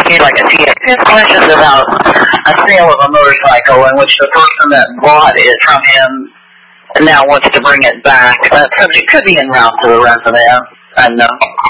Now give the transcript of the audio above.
like a TX. His questions about a sale of a motorcycle in which the person that bought it from him now wants to bring it back. That subject could be en route to the resident. I know.